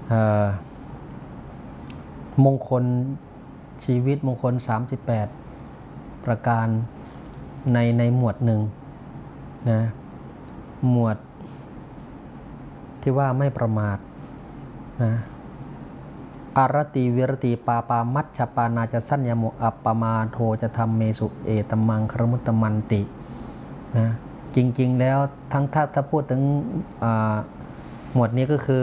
มงคลชีวิตมงคล38ประการในหมวดหนึ่งนะหมวดที่ว่าไม่ประมาทนะอารติวิรติปาปามัชฌปานาจะสัญญโมอัปปมาโทจะทำเมสุเอตมังครมุตตมันตินะจริงๆแล้วทั้งถ้าพูดถึงหมวดนี้ก็คือ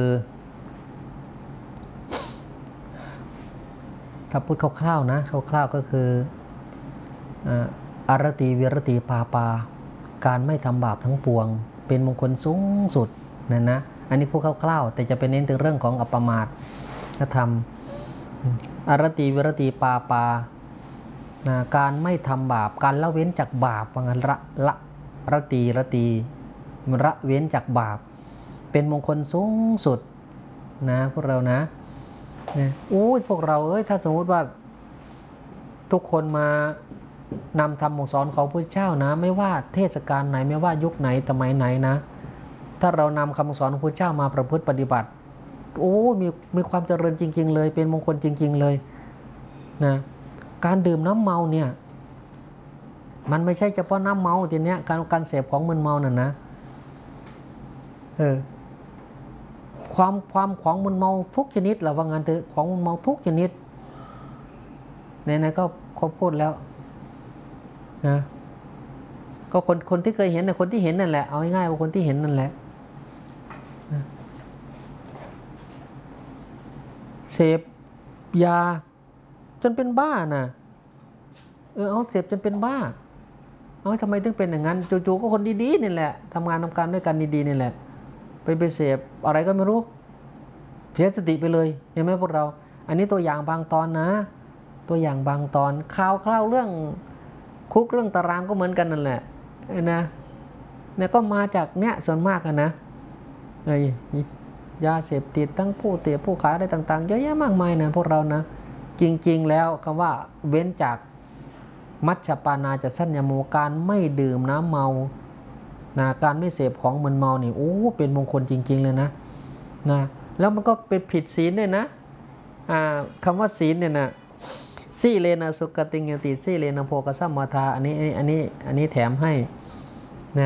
ถ้าพูดคร่าวๆนะคร่าวๆก็คืออารติวิรติปาปาการไม่ทำบาปทั้งปวงเป็นมงคลสูงสุดนะอันนี้พูดคร่าวๆแต่จะเป็นเน้นถึงเรื่องของอัปปมาทธรรมอารติวิรติปาปาการไม่ทำบาปการละเว้นจากบาปว่างั้นละตีละเว้นจากบาปเป็นมงคลสูงสุดนะพวกเรานะพวกเราถ้าสมมติว่าทุกคนมานำธรรมสอนของพระเจ้านะไม่ว่าเทศกาลไหนไม่ว่ายุคไหนสมัยไหนนะถ้าเรานำคำสอนของพระเจ้ามาประพฤติปฏิบัติมีความเจริญจริงๆเลยเป็นมงคลจริงๆเลยนะการดื่มน้ำเมาเนี่ยมันไม่ใช่เฉพาะน้ำเมาทีเนี้ยการเสพของมึนเมาน่ะนะความของมึนเมาทุกชนิดแหละว่างั้นเถอะของมึนเมาทุกชนิดไหนๆก็เขาพูดแล้วนะก็คนที่เคยเห็นนะคนที่เห็นนั่นแหละเอาง่ายๆว่าคนที่เห็นนั่นแหละเสพยาจนเป็นบ้านะเอาเสพจนเป็นบ้าทำไมถึงเป็นอย่างนั้นจู่ๆก็คนดีๆนี่แหละทำงานทำการด้วยกันดีๆนี่แหละไปเสพอะไรก็ไม่รู้เสียสติไปเลยเห็นไหมพวกเราอันนี้ตัวอย่างบางตอนนะตัวอย่างบางตอนข่าวเรื่องคุกเรื่องตารางก็เหมือนกันนั่นแหละนะเนี่ยก็มาจากเนี่ยส่วนมากนะยาเสพติดทั้งผู้เสพผู้ขายอะไรต่างๆเยอะแยะมากมายนะพวกเรานะจริงๆแล้วคำว่าเว้นจากมัชฌปานาจะสัญญโมการไม่ดื่มน้ำเมานะการไม่เสพของมึนเมานี่เป็นมงคลจริงๆเลยนะแล้วมันก็เป็นผิดศีลด้วยนะคำว่าศีลเนี่ยนะสีเลนะสุกติงยติสีเลนะโภคสัมมาทาอันนี้แถมให้นะ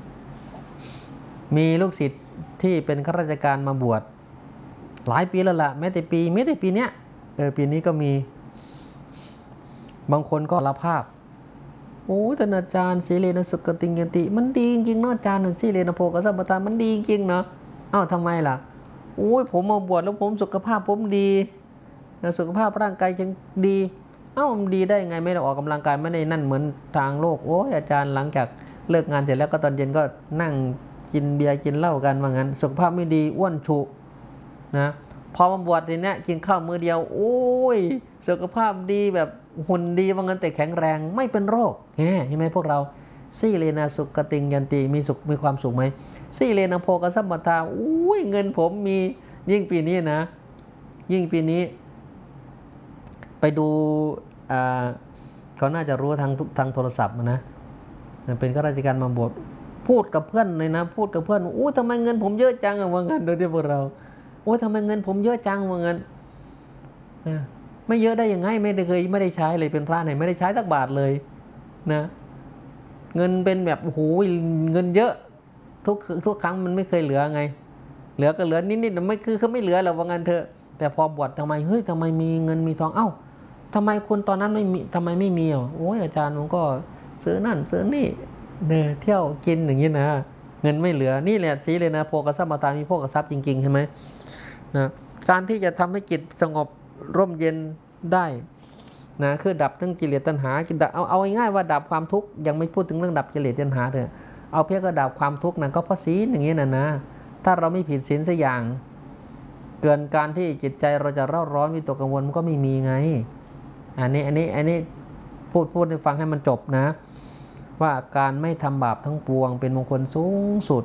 มีลูกศิษย์ที่เป็นข้าราชการมาบวชหลายปีแล้วล่ะแม้แต่ปีเนี้ยปีนี้ก็มีบางคนก็ละภาพท่านอาจารย์สีเลนะสุกติงยติมันดีจริงเนาะอาจารย์สีเลนะโภคสัมมาทามันดีจริงเนาะทำไมล่ะผมมาบวชแล้วผมสุขภาพผมดีสุขภาพร่างกายยังดีมันดีได้ไงไม่ได้ออกกำลังกายไม่ได้นั่นเหมือนทางโลกอาจารย์หลังจากเลิกงานเสร็จแล้วก็ตอนเย็นก็นั่งกินเบียร์กินเหล้ากันว่างั้นสุขภาพไม่ดีอ้วนฉุนะพอมาบวชทีเนี้ยกินข้าวมื้อเดียวสุขภาพดีแบบหุ่นดีว่างั้นแต่แข็งแรงไม่เป็นโรคเห็นไหมพวกเราสีเลนะสุกติงยันติมีความสุขไหมสีเลนะโภคสัมปทาเงินผมมียิ่งปีนี้นะยิ่งปีนี้ไปดูเขาน่าจะรู้ทางโทรศัพท์นะเป็นข้าราชการมาบวชพูดกับเพื่อนเลยนะพูดกับเพื่อนทำไมเงินผมเยอะจังว่างั้นโดยที่พวกเราทำไมเงินผมเยอะจังว่างั้นไม่เยอะได้ยังไงไม่ได้ใช้เลยเป็นพระไหนไม่ได้ใช้สักบาทเลยนะเงินเป็นแบบเงินเยอะทุกครั้งมันไม่เคยเหลือไงเหลือก็เหลือนิดๆไม่คือไม่เหลือหรอกว่างั้นเถอะแต่พอบวชทำไมทำไมมีเงินมีทองทำไมคุณตอนนั้นไม่มีทำไมไม่มีอาจารย์ผมก็ซื้อนั่นซื้อนี่เที่ยวกินอย่างนี้นะเงินไม่เหลือนี่แหละสีเลยนะโภคทรัพย์มาตามีโภคทรัพย์จริงๆใช่ไหมนะการที่จะทำให้จิตสงบร่มเย็นได้นะคือดับทั้งกิเลสตัณหาเอาง่ายๆว่าดับความทุกข์ยังไม่พูดถึงเรื่องดับกิเลสตัณหาเถอะเอาเพียงก็ดับความทุกข์นั่นก็เพราะศีลอย่างนี้นะถ้าเราไม่ผิดศีลสักอย่างเกินการที่จิตใจเราจะเร่าร้อนวิตกกังวลมันก็ไม่มีไงอันนี้พูดให้ฟังให้มันจบนะว่าการไม่ทำบาปทั้งปวงเป็นมงคลสูงสุด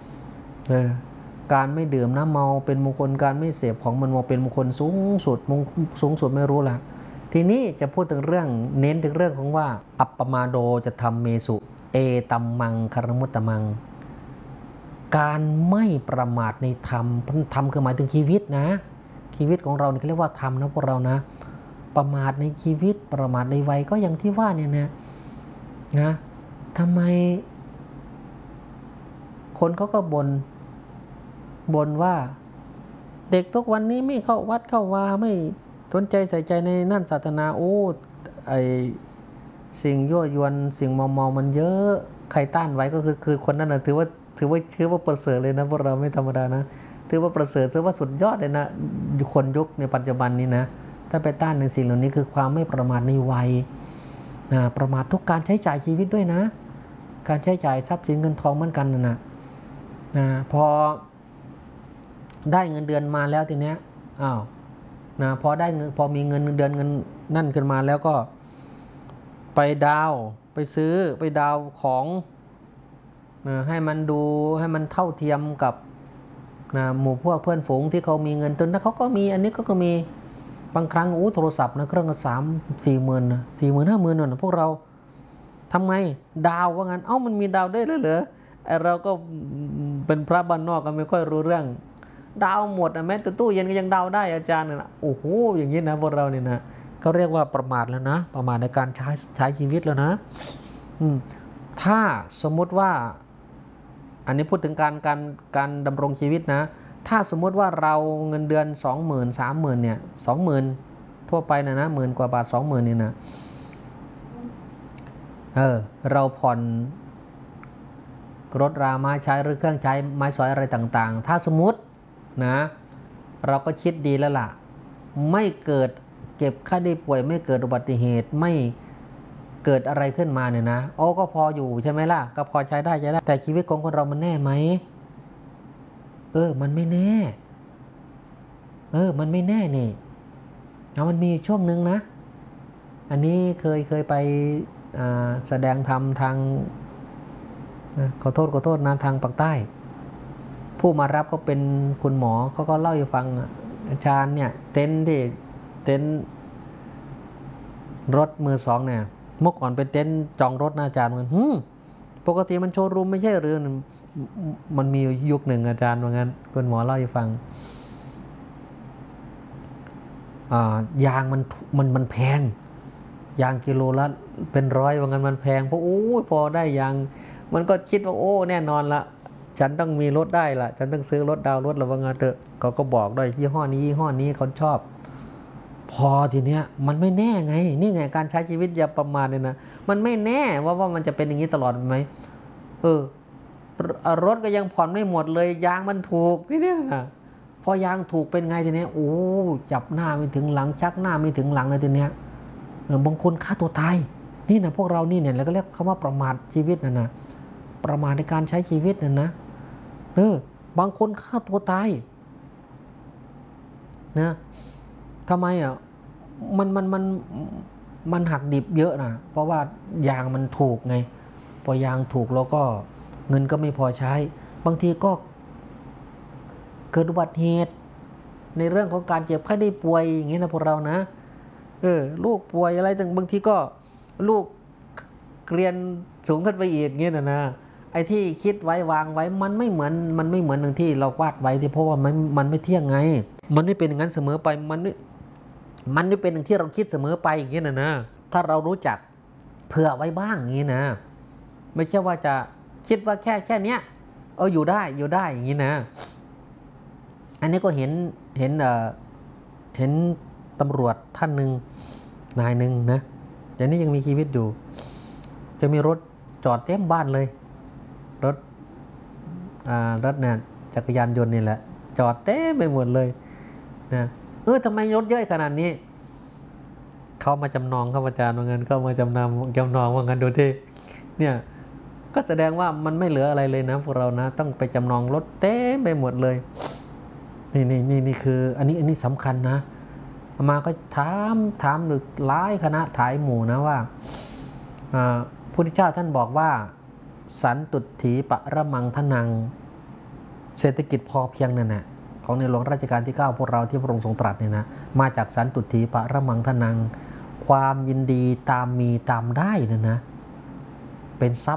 การไม่ดื่มน้ำเมาเป็นมงคลการไม่เสพของมันเมาเป็นมงคลสูงสุดไม่รู้ละทีนี้จะพูดถึงเรื่องเน้นถึงเรื่องของว่าอัปปมาโดจะทำเมสุเอตัมมังคารมุตตมังการไม่ประมาทในธรรมคือหมายถึงชีวิตนะชีวิตของเราเนี่ยเรียกว่าธรรมนะพวกเรานะประมาทในชีวิตประมาทในวัยก็อย่างที่ว่าเนี่ยนะทำไมคนเขาก็บ่นว่าเด็กทุกวันนี้ไม่เข้าวัดเข้าวาไม่สนใจใส่ใจในนั่นศาสนาโอ้ไอสิ่งยั่วยวนสิ่งเมามันเยอะใครต้านไว้ก็คือคนนั้นนะถือว่าประเสริฐเลยนะพวกเราไม่ธรรมดานะถือว่าประเสริฐถือว่าสุดยอดเลยนะคนยุคในปัจจุบันนี้นะถ้าไปต้านในสิ่งเหล่านี้คือความไม่ประมาทในวัยนะประมาททุกการใช้จ่ายชีวิตด้วยนะการใช้จ่ายทรัพย์สินเงินทองเหมือนกันนะพอได้เงินเดือนมาแล้วทีเนี้ยพอได้เงินพอมีเงินเดือนเงินนั่นขึ้นมาแล้วก็ไปดาวไปซื้อไปดาวของให้มันดูให้มันเท่าเทียมกับหมู่พวกเพื่อนฝูงที่เขามีเงินตุนนะเขาก็มีอันนี้ก็มีบางครั้งโทรศัพท์นะเครื่องละ3-4 หมื่นนะ40,000-50,000นะพวกเราทำไงดาวว่างั้นมันมีดาวได้เลยเหรอเราก็เป็นพระบ้านนอกก็ไม่ค่อยรู้เรื่องดาวหมดแม้แต่ตู้เย็นก็ยังดาวได้อาจารย์นะโอ้โหอย่างนี้นะพวกเราเนี่ยนะก็เรียกว่าประมาทแล้วนะประมาทในการใช้ชีวิตแล้วนะถ้าสมมุติว่าอันนี้พูดถึงการดำรงชีวิตนะถ้าสมมุติว่าเราเงินเดือน 20,000 30,000เนี่ย 20,000ทั่วไปนะ10,000 กว่าบาท 20,000นี่นะเราผ่อนรถรามาใช้หรือเครื่องใช้ไม้สอยอะไรต่างๆถ้าสมมุตินะเราก็คิดดีแล้วล่ะไม่เกิดเก็บค่าได้ป่วยไม่เกิดอุบัติเหตุไม่เกิดอะไรขึ้นมาเนี่ยนะก็พออยู่ใช่ไหมล่ะก็พอใช้ได้แต่ชีวิตของคนเรามันแน่ไหมมันไม่แน่มันไม่แน่นี่มันมีช่วงนึงนะอันนี้เคยไปแสดงธรรมทางขอโทษนะทางปากใต้ผู้มารับก็เป็นคุณหมอเขาก็เล่าให้ฟังอาจารย์เนี่ยเต็นท์รถมือสองเนี่ยเมื่อก่อนเป็นเต็นท์จองรถนะอาจารย์เหมือนปกติมันโชว์รูมไม่ใช่หรือมันมียุคหนึ่งอาจารย์ว่างั้นคุณหมอเล่าให้ฟังยางมันแพงยางกิโลละเป็น100ว่างั้นมันแพงเพราะพอได้ยางมันก็คิดว่าแน่นอนละฉันต้องมีรถได้ละฉันต้องซื้อรถดาวรถละว่างั้นเถอะเขาก็บอกด้วยยี่ห้อนี้เขาชอบพอทีเนี้ยมันไม่แน่ไงนี่ไงการใช้ชีวิตอย่าประมาทเลยนะมันไม่แน่ว่ามันจะเป็นอย่างนี้ตลอดไหมรถก็ยังผ่อนไม่หมดเลยยางมันถูกทีเนี้ยนะพอยางถูกเป็นไงทีเนี้ยจับหน้าไม่ถึงหลังชักหน้าไม่ถึงหลังเลยทีเนี้ยบางคนฆ่าตัวตายนี่นะพวกเรานี่เนี่ยแล้วก็เรียกคำว่าประมาทชีวิตนะประมาทในการใช้ชีวิตนะบางคนฆ่าตัวตายนะทำไมมันหักดิบเยอะนะเพราะว่ายางมันถูกไงพอยางถูกแล้วก็เงินก็ไม่พอใช้บางทีก็เกิดอุบัติเหตุในเรื่องของการเจ็บไข้ได้ป่วยอย่างนี้นะพวกเรานะลูกป่วยอะไรต่างบางทีก็ลูกเรียนสูงขึ้นไปอีกเงี้ยนะไอ้ที่คิดไว้วางไว้มันไม่เหมือนหนึ่งที่เราวาดไว้ที่เพราะว่ามันไม่เที่ยงไงมันไม่เป็นอย่างนั้นเสมอไปมันไม่เป็นอย่างที่เราคิดเสมอไปอย่างเงี้ยนะถ้าเรารู้จักเผื่อไว้บ้างอย่างงี้นะไม่ใช่ว่าจะคิดว่าแค่เนี้ยอยู่ได้อย่างงี้นะอันนี้ก็เห็นตำรวจท่านหนึ่งนายหนึ่งนะแต่นี่ยังมีชีวิตอยู่จะมีรถจอดเต็มบ้านเลยรถเนี่ยจักรยานยนต์นี่แหละจอดเต็มไปหมดเลยนะทำไมรถเยอะขนาดนี้เขามาจำนองครับอาจารย์ว่างั้นเขามาจำนองว่างั้นดูที่เนี่ยก็แสดงว่ามันไม่เหลืออะไรเลยนะพวกเรานะต้องไปจำนองรถเต็มไปหมดเลยนี่คืออันนี้สำคัญนะมาก็ถามหรือหลายคณะถ่ายหมู่นะว่าพระพุทธเจ้าท่านบอกว่าสันตุถีปรมังทนังเศรษฐกิจพอเพียงนั่นนะของในหลวงรัชกาลที่9พวกเราที่พระองค์ทรงตรัสเนี่ยนะมาจากสันตุถีปรมังทนังความยินดีตามมีตามได้นะเป็นทรัพย์